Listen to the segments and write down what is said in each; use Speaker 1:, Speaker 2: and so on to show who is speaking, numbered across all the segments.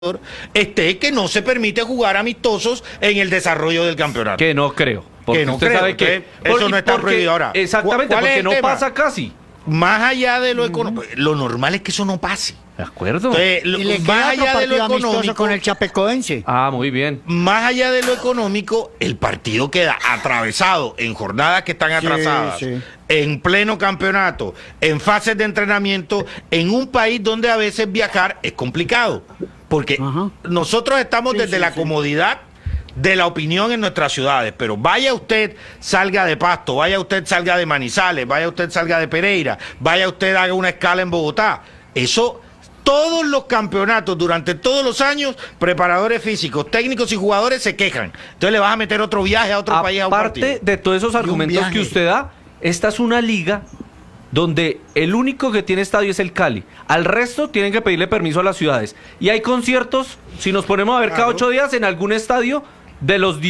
Speaker 1: que no se permite jugar amistosos en el desarrollo del campeonato.
Speaker 2: Que no creo. Porque usted sabe que
Speaker 1: eso no está prohibido ahora.
Speaker 2: Exactamente, porque no pasa casi.
Speaker 1: Más allá de lo económico, lo normal es que eso no pase.
Speaker 2: De acuerdo.
Speaker 3: Y le
Speaker 1: más allá de lo económico
Speaker 3: con el Chapecoense.
Speaker 2: Muy bien.
Speaker 1: Más allá de lo económico, el partido queda atravesado en jornadas que están atrasadas, en pleno campeonato, en fases de entrenamiento, en un país donde a veces viajar es complicado. Porque nosotros estamos desde la comodidad de la opinión en nuestras ciudades, pero vaya usted, salga de Pasto, vaya usted, salga de Manizales, vaya usted, salga de Pereira, vaya usted, haga una escala en Bogotá. Eso, todos los campeonatos, durante todos los años, preparadores físicos, técnicos y jugadores se quejan. Entonces le vas a meter otro viaje a otro país a un partido.
Speaker 2: Aparte de todos esos argumentos que usted da, esta es una liga donde el único que tiene estadio es el Cali. Al resto tienen que pedirle permiso a las ciudades. Y hay conciertos, si nos ponemos a ver cada 8 días en algún estadio, de los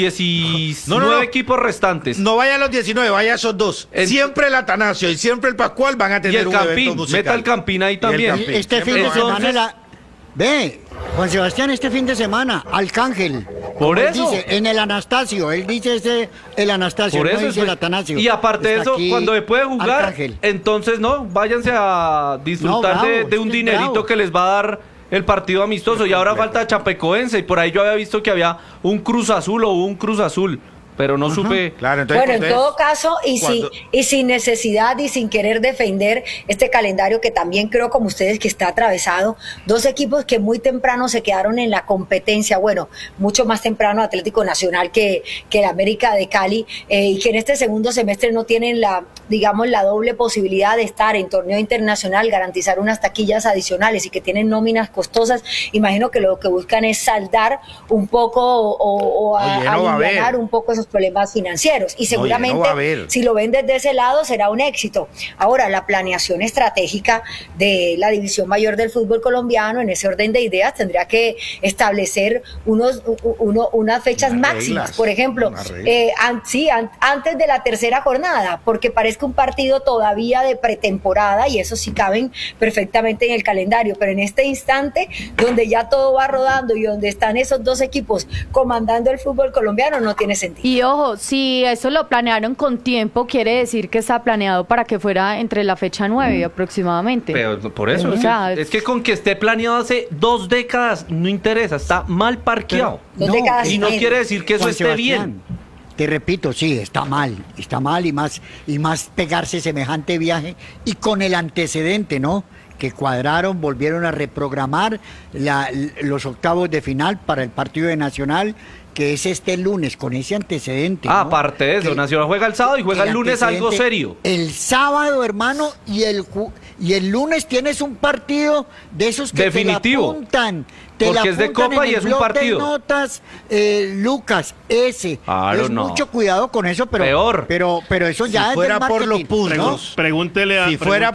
Speaker 2: 19 equipos restantes.
Speaker 1: No vaya a los 19, vaya a esos dos. Siempre el Atanasio y siempre el Pascual van a tener
Speaker 2: un evento musical. Meta el Campín ahí también.
Speaker 3: Este fin de semana Juan Sebastián, este fin de semana, Arcángel.
Speaker 2: Por eso.
Speaker 3: Dice, en el Anastasio, él dice el Anastasio,
Speaker 2: por eso
Speaker 3: no dice el Atanasio.
Speaker 2: Y aparte de eso, cuando se puede jugar, Arcángel, entonces váyanse a disfrutar de un dinerito que les va a dar el partido amistoso. Y ahora falta Chapecoense, y por ahí yo había visto que había un Cruz Azul o un Cruz Azul, pero no supe.
Speaker 1: Claro, entonces,
Speaker 4: bueno, en todo caso, y sin necesidad y sin querer defender este calendario que también creo como ustedes que está atravesado, dos equipos que muy temprano se quedaron en la competencia, bueno, mucho más temprano Atlético Nacional que el América de Cali, y que en este segundo semestre no tienen la doble posibilidad de estar en torneo internacional, garantizar unas taquillas adicionales y que tienen nóminas costosas. Imagino que lo que buscan es saldar un poco o aliviar un poco esos problemas financieros, y seguramente si lo ven desde ese lado será un éxito. Ahora, la planeación estratégica de la división mayor del fútbol colombiano, en ese orden de ideas, tendría que establecer unas fechas máximas, por ejemplo, antes de la tercera jornada, porque parezca un partido todavía de pretemporada, y eso sí caben perfectamente en el calendario, pero en este instante, donde ya todo va rodando y donde están esos dos equipos comandando el fútbol colombiano, no tiene sentido.
Speaker 5: Y ojo, si eso lo planearon con tiempo, quiere decir que está planeado para que fuera entre la fecha 9 aproximadamente.
Speaker 2: Pero por eso, es que con que esté planeado hace 2 décadas no interesa, está mal parqueado. Y no quiere decir que eso esté bien.
Speaker 3: Te repito, sí, está mal y más pegarse semejante viaje y con el antecedente, ¿no? Que cuadraron, volvieron a reprogramar los octavos de final para el partido de Nacional, que es este lunes, con ese antecedente, ¿no?
Speaker 2: Aparte de eso, Nacional juega el sábado y juega el lunes algo serio.
Speaker 3: El sábado, hermano, y el lunes tienes un partido de esos que
Speaker 2: definitivo,
Speaker 3: te la apuntan.
Speaker 2: Porque es de Copa y es un partido.
Speaker 3: Notas, Lucas, mucho cuidado con eso, pero eso ya
Speaker 1: si fuera por los puntos, ¿no?
Speaker 6: Pregúntele
Speaker 1: si fuera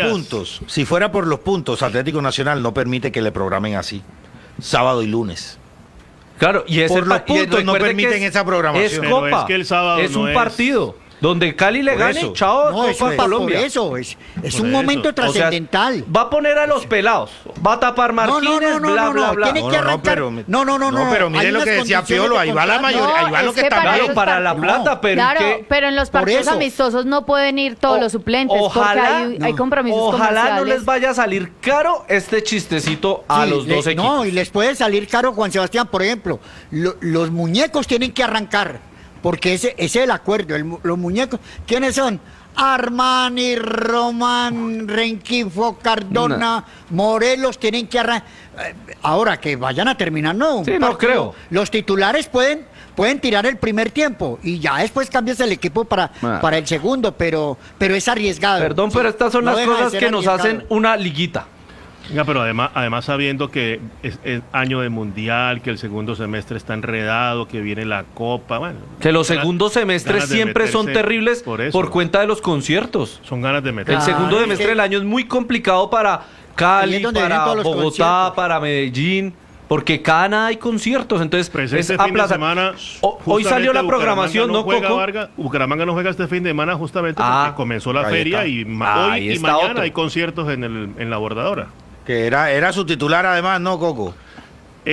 Speaker 1: por los puntos, Atlético Nacional no permite que le programen así, sábado y lunes.
Speaker 2: Claro, y
Speaker 1: por los puntos no permiten esa programación.
Speaker 2: Es Copa,
Speaker 6: es que el sábado
Speaker 2: es un partido. Donde Cali le gane, chao, Copa Colombia.
Speaker 3: Por eso, es un momento trascendental.
Speaker 2: O sea, va a poner a los pelados, va a tapar Martínez, bla, bla, bla.
Speaker 3: Tiene que arrancar.
Speaker 1: Pero mire lo que decía Piolo, ahí va la mayoría, ahí va lo que está
Speaker 2: bien para la plata, pero
Speaker 5: pero en los partidos amistosos no pueden ir todos los suplentes, porque hay compromisos comerciales.
Speaker 2: Ojalá no les vaya a salir caro este chistecito a los dos equipos.
Speaker 3: No, y les puede salir caro, Juan Sebastián, por ejemplo, los muñecos tienen que arrancar. Porque ese es el acuerdo, los muñecos, ¿quiénes son? Armani, Román, Renquifo, Cardona, Morelos, tienen que arrancar. Ahora que vayan a terminar, no.
Speaker 2: No creo.
Speaker 3: Los titulares pueden tirar el primer tiempo y ya después cambias el equipo para el segundo, pero es arriesgado.
Speaker 2: Perdón, pero estas son las cosas que nos hacen una liguita.
Speaker 6: Pero además sabiendo que es año de mundial, que el segundo semestre está enredado, que viene la Copa,
Speaker 2: que los segundos semestres siempre son terribles por cuenta de los conciertos.
Speaker 6: Son ganas de meter.
Speaker 2: El segundo semestre del año es muy complicado para Cali, para Bogotá, para Medellín, porque cada nada hay conciertos, entonces
Speaker 6: este fin de semana,
Speaker 2: hoy salió la programación, ¿no, Coco?
Speaker 6: Bucaramanga no juega este fin de semana justamente porque comenzó la feria y hoy y mañana hay conciertos en la Bordadora.
Speaker 1: Que era su titular además, ¿no, Coco?